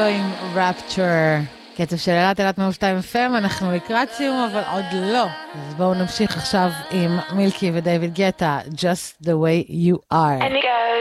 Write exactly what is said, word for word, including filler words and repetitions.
עם Rapture. קצב של אלת, אלת מאה ושתיים אף אם, אנחנו לקראת סיום, אבל עוד לא. אז בואו נמשיך עכשיו עם מילקי ודייוויד גטה, Just the way you are.